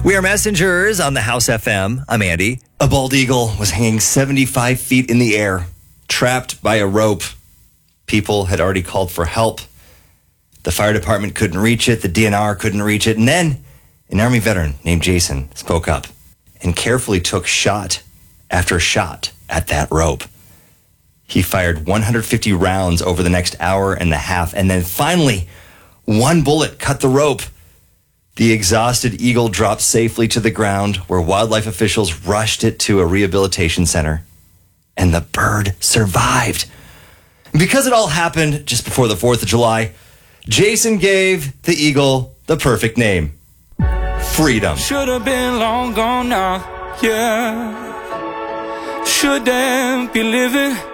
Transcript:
We are messengers on the House FM. I'm Andy. A bald eagle was hanging 75 feet in the air, trapped by a rope. People had already called for help. The fire department couldn't reach it. The DNR couldn't reach it. And then an Army veteran named Jason spoke up and carefully took shot after shot at that rope. He fired 150 rounds over the next hour and a half. And then finally, one bullet cut the rope. The exhausted eagle dropped safely to the ground, where wildlife officials rushed it to a rehabilitation center. And the bird survived. Because it all happened just before the 4th of July, Jason gave the eagle the perfect name: Freedom. Should have been long gone now, yeah. Shouldn't be living